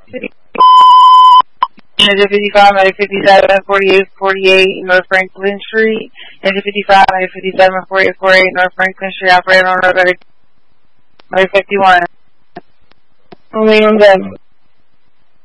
Engine 55, 57, 48, 48 North Franklin Street. Engine 55, 57, 48, 48 North Franklin Street. Operator on road 51. Only on them.